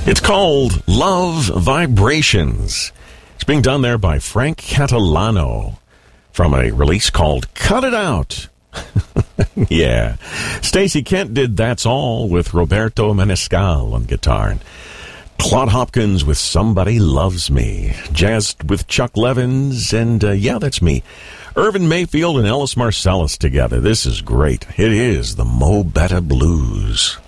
It's called Love Vibrations. It's being done there by Frank Catalano from a release called Cut It Out. Yeah. Stacey Kent did That's All with Roberto Menescal on guitar. And Claude Hopkins with Somebody Loves Me. Jazzed with Chuck Levins, and yeah, that's me. Irvin Mayfield and Ellis Marsalis together. This is great. It is the Mo Betta Blues.